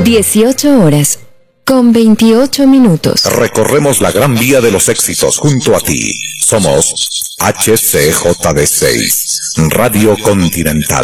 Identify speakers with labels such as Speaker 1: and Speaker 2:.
Speaker 1: 18 horas, con 28 minutos.
Speaker 2: Recorremos la gran vía de los éxitos junto a ti. Somos HCJD6, Radio Continental.